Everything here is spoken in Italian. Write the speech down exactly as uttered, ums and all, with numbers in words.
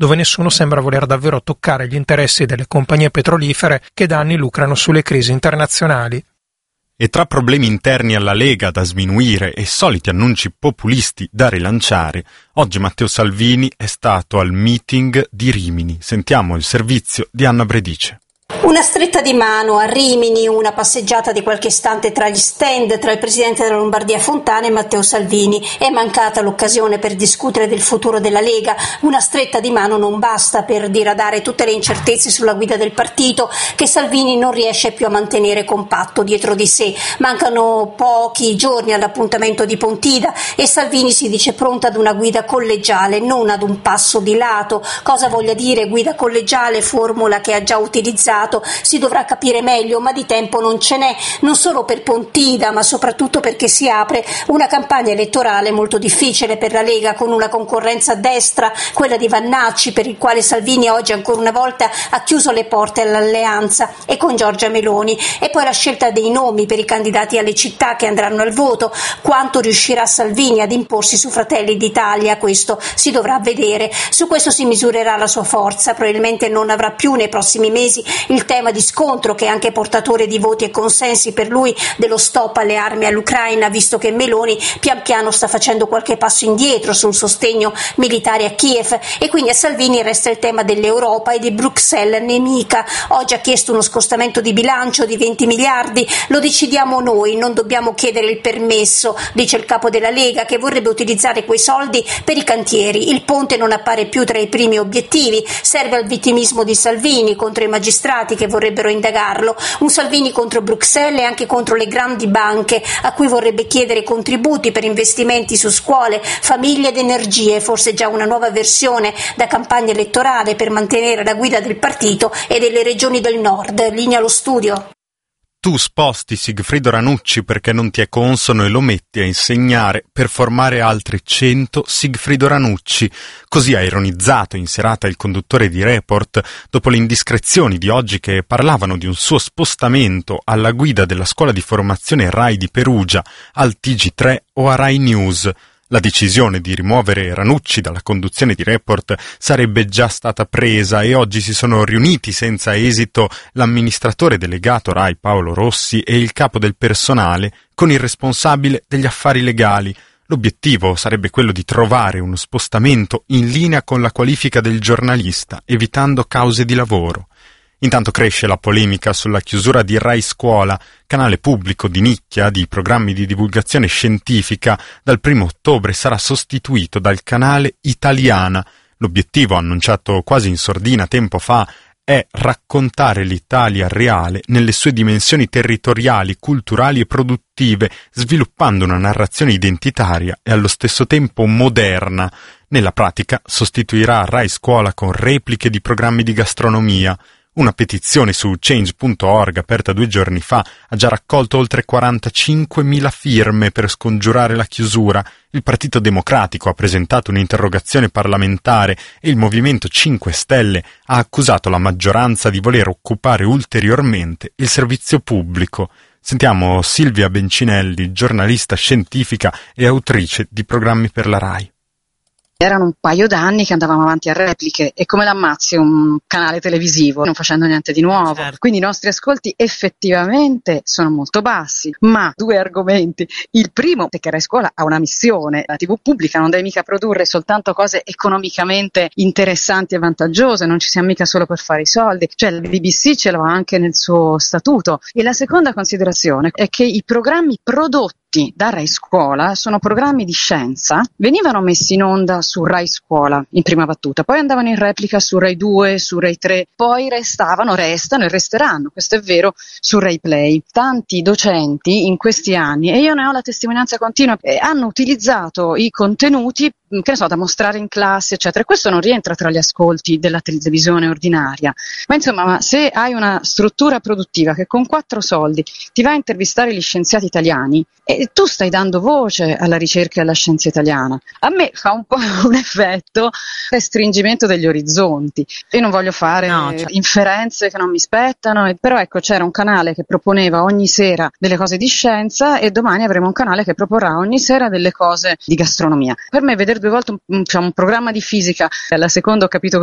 dove nessuno sembra voler davvero toccare gli interessi delle compagnie petrolifere che da anni lucrano sulle crisi internazionali. E tra problemi interni alla Lega da sminuire e soliti annunci populisti da rilanciare, oggi Matteo Salvini è stato al meeting di Rimini. Sentiamo il servizio di Anna Bredice. Una stretta di mano a Rimini, una passeggiata di qualche istante tra gli stand tra il presidente della Lombardia Fontana e Matteo Salvini. È mancata l'occasione per discutere del futuro della Lega. Una stretta di mano non basta per diradare tutte le incertezze sulla guida del partito che Salvini non riesce più a mantenere compatto dietro di sé. Mancano pochi giorni all'appuntamento di Pontida e Salvini si dice pronta ad una guida collegiale, non ad un passo di lato. Cosa voglia dire guida collegiale, formula che ha già utilizzato, si dovrà capire meglio, ma di tempo non ce n'è, non solo per Pontida ma soprattutto perché si apre una campagna elettorale molto difficile per la Lega, con una concorrenza a destra, quella di Vannacci, per il quale Salvini oggi ancora una volta ha chiuso le porte all'alleanza, e con Giorgia Meloni, e poi la scelta dei nomi per i candidati alle città che andranno al voto. Quanto riuscirà Salvini ad imporsi su Fratelli d'Italia, questo si dovrà vedere, su questo si misurerà la sua forza. Probabilmente non avrà più nei prossimi mesi il tema di scontro, che è anche portatore di voti e consensi per lui, dello stop alle armi all'Ucraina, visto che Meloni pian piano sta facendo qualche passo indietro sul sostegno militare a Kiev, e quindi a Salvini resta il tema dell'Europa e di Bruxelles nemica. Oggi ha chiesto uno scostamento di bilancio di venti miliardi, lo decidiamo noi, non dobbiamo chiedere il permesso, dice il capo della Lega, che vorrebbe utilizzare quei soldi per i cantieri. Il ponte non appare più tra i primi obiettivi, serve al vittimismo di Salvini contro i magistrati che vorrebbero indagarlo, un Salvini contro Bruxelles e anche contro le grandi banche a cui vorrebbe chiedere contributi per investimenti su scuole, famiglie ed energie, forse già una nuova versione da campagna elettorale per mantenere la guida del partito e delle regioni del nord. Linea allo studio. Tu sposti Sigfrido Ranucci perché non ti è consono e lo metti a insegnare per formare altri cento Sigfrido Ranucci. Così ha ironizzato in serata il conduttore di Report dopo le indiscrezioni di oggi che parlavano di un suo spostamento alla guida della scuola di formazione Rai di Perugia, al T G tre o a Rai News. La decisione di rimuovere Ranucci dalla conduzione di Report sarebbe già stata presa e oggi si sono riuniti senza esito l'amministratore delegato Rai Paolo Rossi e il capo del personale con il responsabile degli affari legali. L'obiettivo sarebbe quello di trovare uno spostamento in linea con la qualifica del giornalista, evitando cause di lavoro. Intanto cresce la polemica sulla chiusura di Rai Scuola, canale pubblico di nicchia di programmi di divulgazione scientifica. Dal primo ottobre sarà sostituito dal canale Italiana. L'obiettivo, annunciato quasi in sordina tempo fa, è raccontare l'Italia reale nelle sue dimensioni territoriali, culturali e produttive, sviluppando una narrazione identitaria e allo stesso tempo moderna. Nella pratica sostituirà Rai Scuola con repliche di programmi di gastronomia. Una petizione su change punto org aperta due giorni fa ha già raccolto oltre quarantacinquemila firme per scongiurare la chiusura. Il Partito Democratico ha presentato un'interrogazione parlamentare e il Movimento cinque Stelle ha accusato la maggioranza di voler occupare ulteriormente il servizio pubblico. Sentiamo Silvia Bencinelli, giornalista scientifica e autrice di programmi per la Rai. Erano un paio d'anni che andavamo avanti a repliche, e come l'ammazzi un canale televisivo non facendo niente di nuovo, certo. Quindi i nostri ascolti effettivamente sono molto bassi, ma due argomenti. Il primo è che Rai Scuola ha una missione, la tivù pubblica non deve mica produrre soltanto cose economicamente interessanti e vantaggiose, non ci siamo mica solo per fare i soldi, cioè il B B C ce l'ha anche nel suo statuto. E la seconda considerazione è che i programmi prodotti da Rai Scuola sono programmi di scienza, venivano messi in onda su Rai Scuola in prima battuta, poi andavano in replica su Rai due, su Rai tre, poi restavano, restano e resteranno, questo è vero, su Rai Play. Tanti docenti in questi anni, e io ne ho la testimonianza continua, eh, hanno utilizzato i contenuti, che ne so, da mostrare in classe, eccetera. Questo non rientra tra gli ascolti della televisione ordinaria, ma insomma, ma se hai una struttura produttiva che con quattro soldi ti va a intervistare gli scienziati italiani, e tu stai dando voce alla ricerca e alla scienza italiana, a me fa un po' un effetto restringimento degli orizzonti. Io non voglio fare no, cioè. inferenze che non mi spettano, però ecco, c'era un canale che proponeva ogni sera delle cose di scienza e domani avremo un canale che proporrà ogni sera delle cose di gastronomia. Per me vedere due volte un, diciamo, un programma di fisica, alla seconda ho capito